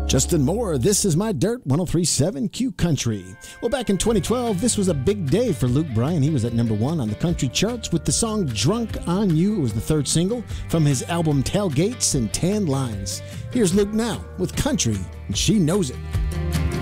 Justin Moore, This Is My Dirt, 103.7 Q Country. Well, back in 2012, this was a big day for Luke Bryan. He was at number one on the country charts with the song Drunk on You. It was the third single from his album Tailgates and Tan Lines. Here's Luke now with Country, and She Knows It.